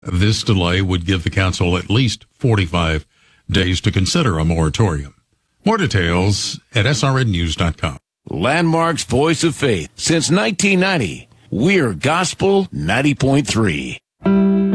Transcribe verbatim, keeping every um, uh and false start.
This delay would give the council at least forty-five days to consider a moratorium. More details at S R N news dot com. Landmark's Voice of Faith since nineteen ninety. We're Gospel ninety point three.